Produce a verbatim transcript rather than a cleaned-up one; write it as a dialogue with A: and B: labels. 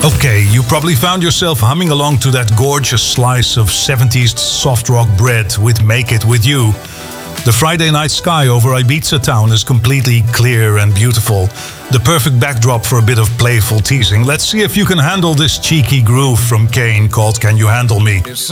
A: Okay, you probably found yourself humming along to that gorgeous slice of seventies soft rock bread with Make It With You. The Friday night sky over Ibiza town is completely clear and beautiful. The perfect backdrop for a bit of playful teasing. Let's see if you can handle this cheeky groove from Kane called Can You Handle Me?